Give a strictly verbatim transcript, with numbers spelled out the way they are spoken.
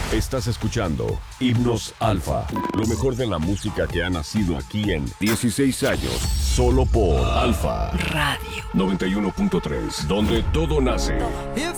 Estás escuchando Himnos Alfa, lo mejor de la música que ha nacido aquí en dieciséis años, solo por Alfa Radio noventa y uno punto tres, donde todo nace. If